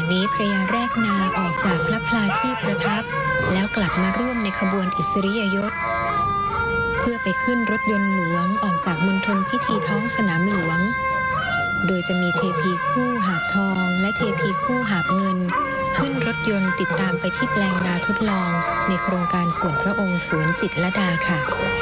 นี้พระยาแรกนาออกจากพระพลาที่ประทับแล้วกลับมาร่วมในขบวนอิสริยยศเพื่อไปขึ้นรถยนต์หลวงออกจากมณฑลพิธีท้องสนามหลวงโดยจะมีเทพีคู่หาบทองและเทพีคู่หาบเงินขึ้นรถยนต์ติดตามไปที่แปลงนาทดลองในโครงการส่วนพระองค์สวนจิตรลดาค่ะ